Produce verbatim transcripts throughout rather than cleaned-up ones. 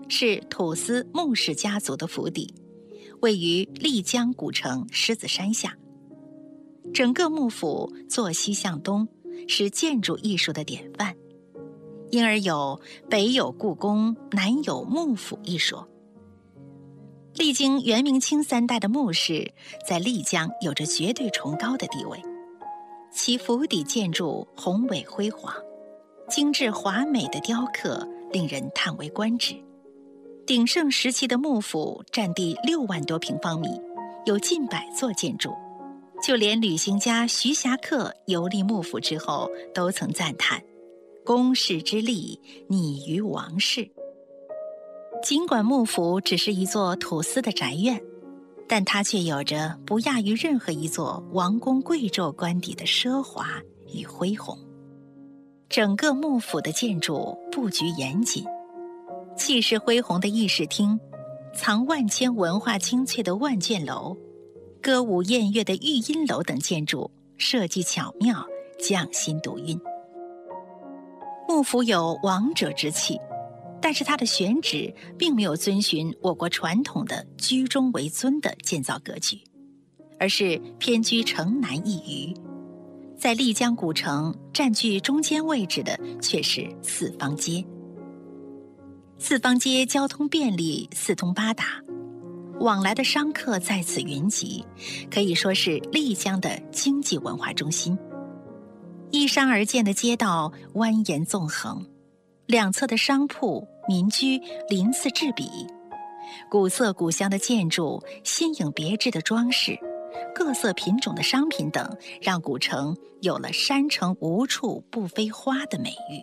是土司穆氏家族的府邸，位于丽江古城狮子山下。整个幕府坐西向东，是建筑艺术的典范，因而有北有故宫，南有幕府一说。历经元明清三代的穆氏在丽江有着绝对崇高的地位，其府邸建筑宏伟辉煌，精致华美的雕刻令人叹为观止。鼎盛时期的幕府占地六万多平方米，有近百座建筑，就连旅行家徐霞客游历幕府之后都曾赞叹公室之力拟于王室。尽管幕府只是一座土司的宅院，但它却有着不亚于任何一座王公贵胄官邸的奢华与恢宏。整个幕府的建筑布局严谨，气势恢宏的议事厅，藏万千文化精粹的万卷楼，歌舞宴乐的玉音楼等建筑设计巧妙，匠心独运。幕府有王者之气，但是它的选址并没有遵循我国传统的居中为尊的建造格局，而是偏居城南一隅。在丽江古城占据中间位置的却是四方街。四方街交通便利，四通八达，往来的商客在此云集，可以说是丽江的经济文化中心。依山而建的街道蜿蜒纵横，两侧的商铺民居鳞次栉比，古色古香的建筑，新颖别致的装饰，各色品种的商品等，让古城有了山城无处不飞花的美誉。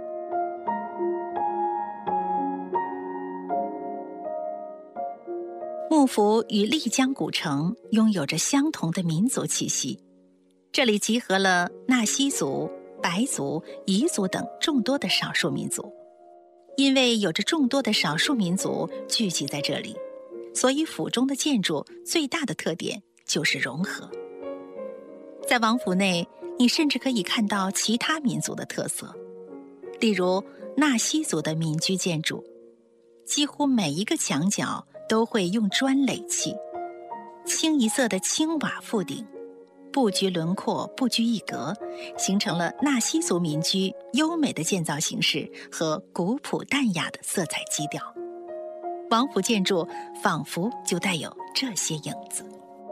幕府与丽江古城拥有着相同的民族气息，这里集合了纳西族、白族、彝族等众多的少数民族。因为有着众多的少数民族聚集在这里，所以府中的建筑最大的特点就是融合。在王府内，你甚至可以看到其他民族的特色，例如纳西族的民居建筑，几乎每一个墙角都会用砖垒砌，清一色的青瓦覆顶，布局轮廓不拘一格，形成了纳西族民居优美的建造形式和古朴淡雅的色彩基调。王府建筑仿佛就带有这些影子。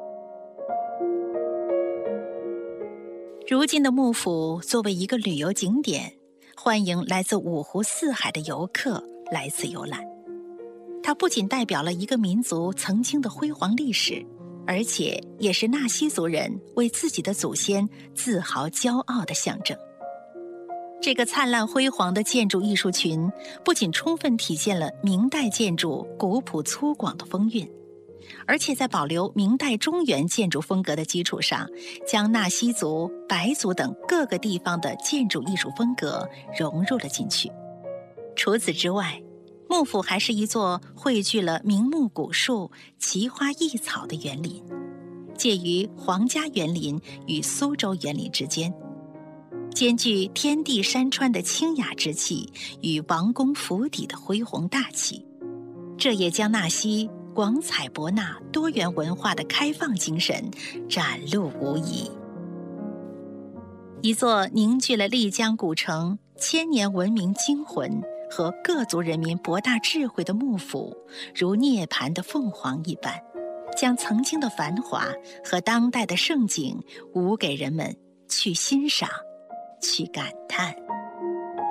如今的幕府作为一个旅游景点，欢迎来自五湖四海的游客来此游览。它不仅代表了一个民族曾经的辉煌历史，而且也是纳西族人为自己的祖先自豪骄傲的象征。这个灿烂辉煌的建筑艺术群，不仅充分体现了明代建筑古朴粗犷的风韵，而且在保留明代中原建筑风格的基础上，将纳西族、白族等各个地方的建筑艺术风格融入了进去。除此之外，幕府还是一座汇聚了名木古树、奇花异草的园林，介于皇家园林与苏州园林之间，兼具天地山川的清雅之气与王宫府邸的恢宏大气，这也将纳西广采博纳、多元文化的开放精神展露无遗。一座凝聚了丽江古城千年文明精魂和各族人民博大智慧的幕府，如涅槃的凤凰一般，将曾经的繁华和当代的盛景舞给人们去欣赏，去感叹。